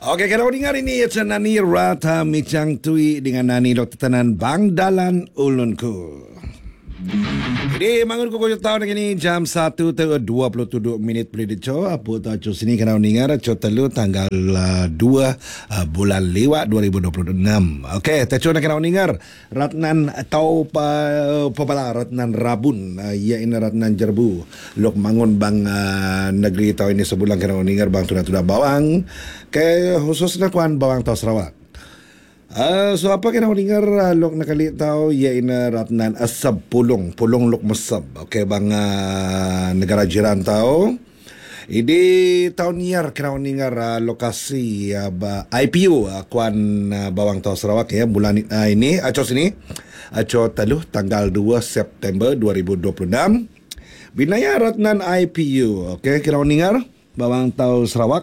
Okey, kalau dengar ini it's Nani Rata Micang Tui dengan Nani Dr. Tanan Bang Dalan Ulunku. Jadi mangun ko tahu ini jam 1:27 boleh dico apa tahu sini kena dengar telu tanggal 2 bulan lewat 2026. Okey, tahu nak kena dengar Ratnan atau pabala Ratnan Rabun ia ini Ratnan Jerbu. Lok mangun bang negeri tahu ini sebulan kena dengar bang tuna bawang ke khususnya kuan bawang tahu Sarawak. So apa kena dengar lok nakali tahu ia ina Ratnan Asab Pulong lok mesab. Okey bang negara jiran tahu. Ini tahun niar kena dengar lokasi IPO kuan bawang tahu Sarawak ya bulan ini acos ini acos taluh tanggal 2 September 2026. Binaya Ratnan IPO. Okey kena dengar bawang tahu Sarawak.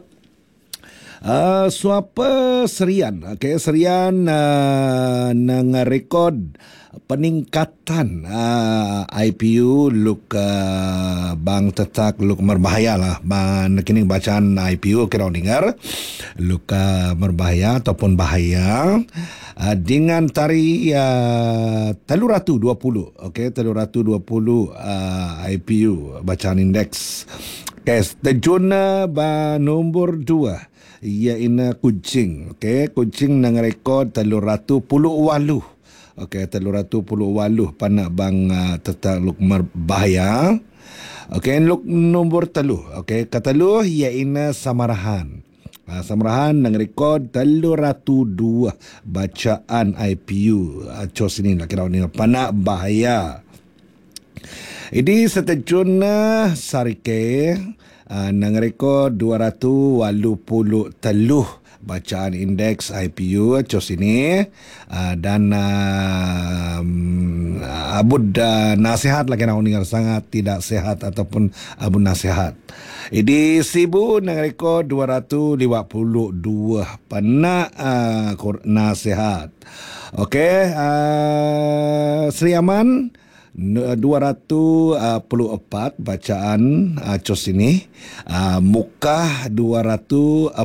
Suapa serian, okay, serian nang rekod peningkatan IPU luk bang tetak luk berbahaya lah bang kini bacaan IPU kira dengar luk berbahaya ataupun bahaya dengan tarikh 320, okay, 320 IPU bacaan indeks. Okay, terjun nombor 2 ia ina Kuching. Okey, Kuching nang rekod 380. Okey, 380 panak bang tetap luk berbahaya. Okey, luk nombor 3. Okey, kataluh ia ina Samarahan. Samarahan nang rekod 302 bacaan IPU. Acos ini nak kira ni panak bahaya. Ini setejun Sarike nang rekod 283 bacaan indeks IPU acos ini dan abud nasihat lagi nak dengar sangat tidak sehat ataupun abud nasihat. Ini Sibu nang rekod 252 panak nasihat. Okey, Sri Aman 244 bacaan acos ini, Mukah 240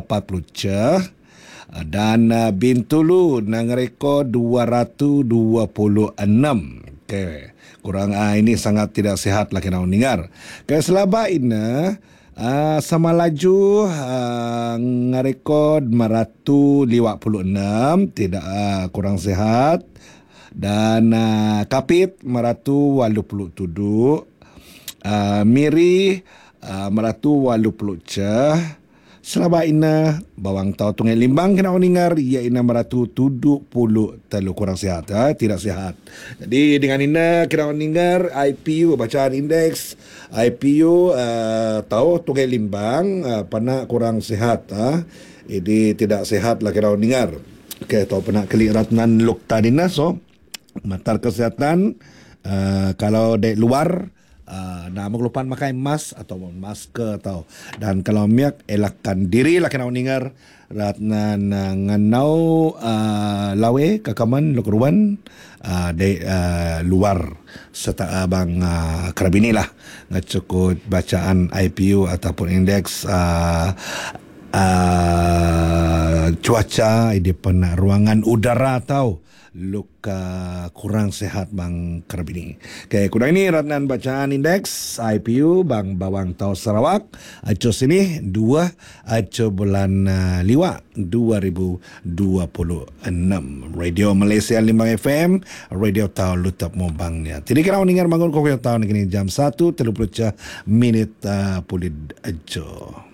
dan Bintulu nang rekod 226. Okey, kurang ini sangat tidak sehat lah kena dengar. Ke selaba ini sama laju ngarekod 456 tidak kurang sehat. Dan Kapit 187, Miri 180 selaba ina bawang tahu Tungai Limbang kena dengar ia ina 170 kurang sihat tidak sihat. Jadi dengan ina kena dengar IPU bacaan indeks IPU tahu Tungai Limbang panak kurang sihat ini tidak sehat lah kena dengar. Okey, tahu pernah klik Ratnan luk tadina so matar kesihatan kalau di luar nak lupakan pakai mask atau masker atau dan kalau miak elakkan diri lah kena dengar Ratnan nganau lawe kakaman lokruan di luar serta abang kerabini lah ngacukut bacaan IPU ataupun indeks cuaca di ruangan udara atau luka kurang sehat bang Kerbini. Okay, kurang ini Ratnan bacaan indeks IPU bang bawang tahu Sarawak acos ini 2 acos bulan liwat 2026. Radio Malaysia 5 FM radio tahu lutap mo bangnya. Jadi kalau dengar bangun kau tahu ni jam 1:30 minit pulid ajo.